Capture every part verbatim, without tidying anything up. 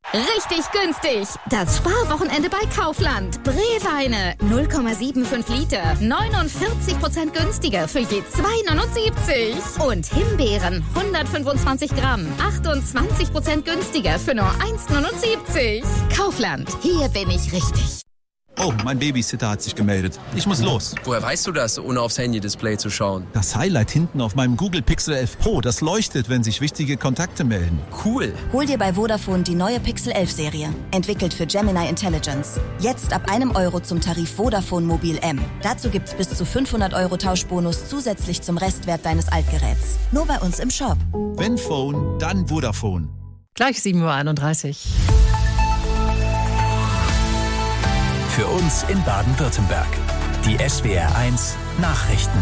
Richtig günstig. Das Sparwochenende bei Kaufland. Brewweine null Komma fünfundsiebzig Liter. neunundvierzig Prozent günstiger für je zwei Komma neunundsiebzig. Und Himbeeren hundertfünfundzwanzig Gramm. achtundzwanzig Prozent günstiger für nur eins Komma neunundsiebzig. Kaufland. Hier bin ich richtig. Oh, mein Babysitter hat sich gemeldet. Ich muss los. Woher weißt du das, ohne aufs Handy-Display zu schauen? Das Highlight hinten auf meinem Google Pixel elf Pro, das leuchtet, wenn sich wichtige Kontakte melden. Cool. Hol dir bei Vodafone die neue Pixel elf Serie. Entwickelt für Gemini Intelligence. Jetzt ab einem Euro zum Tarif Vodafone Mobil M. Dazu gibt's bis zu fünfhundert Euro Tauschbonus zusätzlich zum Restwert deines Altgeräts. Nur bei uns im Shop. Wenn Phone, dann Vodafone. Gleich sieben Uhr einunddreißig. Für uns in Baden-Württemberg. Die S W R eins Nachrichten.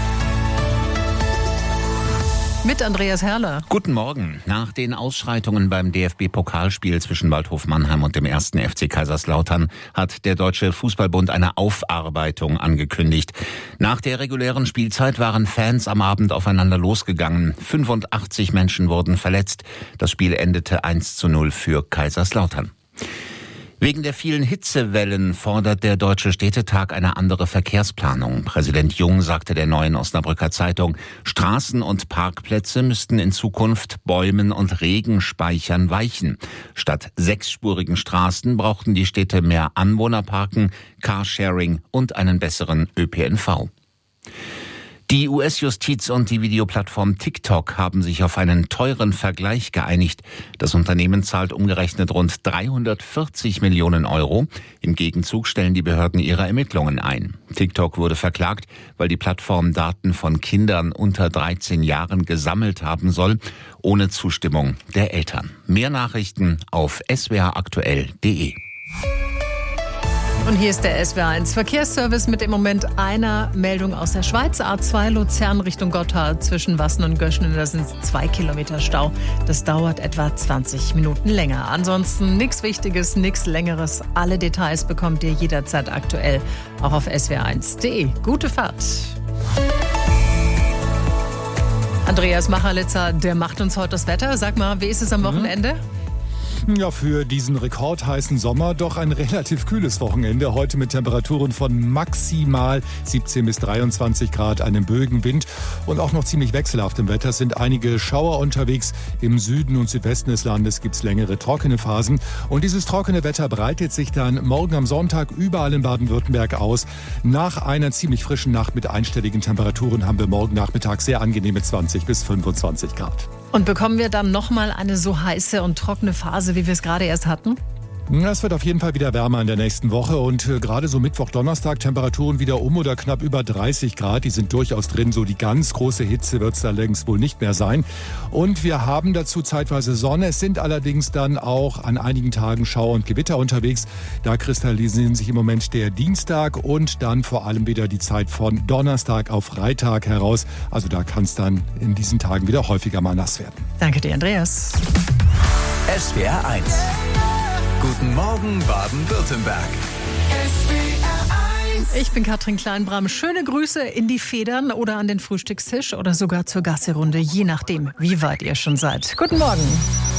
Mit Andreas Herrler. Guten Morgen. Nach den Ausschreitungen beim D F B-Pokalspiel zwischen Waldhof Mannheim und dem ersten F C Kaiserslautern hat der Deutsche Fußballbund eine Aufarbeitung angekündigt. Nach der regulären Spielzeit waren Fans am Abend aufeinander losgegangen. fünfundachtzig Menschen wurden verletzt. Das Spiel endete eins zu null für Kaiserslautern. Wegen der vielen Hitzewellen fordert der Deutsche Städtetag eine andere Verkehrsplanung. Präsident Jung sagte der Neuen Osnabrücker Zeitung, Straßen und Parkplätze müssten in Zukunft Bäumen und Regenspeichern weichen. Statt sechsspurigen Straßen brauchten die Städte mehr Anwohnerparken, Carsharing und einen besseren Ö P N V. Die U S-Justiz und die Videoplattform TikTok haben sich auf einen teuren Vergleich geeinigt. Das Unternehmen zahlt umgerechnet rund dreihundertvierzig Millionen Euro. Im Gegenzug stellen die Behörden ihre Ermittlungen ein. TikTok wurde verklagt, weil die Plattform Daten von Kindern unter dreizehn Jahren gesammelt haben soll, ohne Zustimmung der Eltern. Mehr Nachrichten auf s w r aktuell punkt d e. Und hier ist der S W R eins Verkehrsservice mit im Moment einer Meldung aus der Schweiz. A zwei Luzern Richtung Gotthard zwischen Wassen und Göschenen. Da sind zwei Kilometer Stau. Das dauert etwa zwanzig Minuten länger. Ansonsten nichts Wichtiges, nichts Längeres. Alle Details bekommt ihr jederzeit aktuell auch auf s w r eins punkt d e. Gute Fahrt. Andreas Macharlitzer, der macht uns heute das Wetter. Sag mal, wie ist es am Wochenende? Ja, für diesen rekordheißen Sommer doch ein relativ kühles Wochenende. Heute mit Temperaturen von maximal siebzehn bis dreiundzwanzig Grad, einem Bögenwind und auch noch ziemlich wechselhaftem Wetter. Es sind einige Schauer unterwegs. Im Süden und Südwesten des Landes gibt es längere trockene Phasen. Und dieses trockene Wetter breitet sich dann morgen am Sonntag überall in Baden-Württemberg aus. Nach einer ziemlich frischen Nacht mit einstelligen Temperaturen haben wir morgen Nachmittag sehr angenehme zwanzig bis fünfundzwanzig Grad. Und bekommen wir dann nochmal eine so heiße und trockene Phase, wie wir es gerade erst hatten? Es wird auf jeden Fall wieder wärmer in der nächsten Woche und äh, gerade so Mittwoch, Donnerstag Temperaturen wieder um oder knapp über dreißig Grad. Die sind durchaus drin. So die ganz große Hitze wird es da längst wohl nicht mehr sein. Und wir haben dazu zeitweise Sonne. Es sind allerdings dann auch an einigen Tagen Schauer und Gewitter unterwegs. Da kristallisieren sich im Moment der Dienstag und dann vor allem wieder die Zeit von Donnerstag auf Freitag heraus. Also da kann es dann in diesen Tagen wieder häufiger mal nass werden. Danke dir, Andreas. S W R eins. Guten Morgen, Baden-Württemberg. Ich bin Katrin Kleinbram. Schöne Grüße in die Federn oder an den Frühstückstisch oder sogar zur Gassi-Runde, je nachdem, wie weit ihr schon seid. Guten Morgen.